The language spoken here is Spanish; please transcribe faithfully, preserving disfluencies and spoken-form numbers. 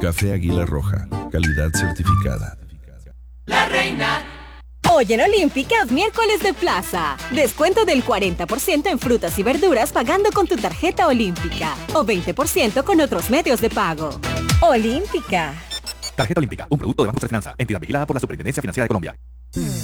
Café Águila Roja, calidad certificada. La reina. Hoy en Olímpica es miércoles de plaza. Descuento del cuarenta por ciento en frutas y verduras pagando con tu tarjeta Olímpica. O veinte por ciento con otros medios de pago. Olímpica. Tarjeta Olímpica, un producto de Banco de Finanza, entidad vigilada por la Superintendencia Financiera de Colombia.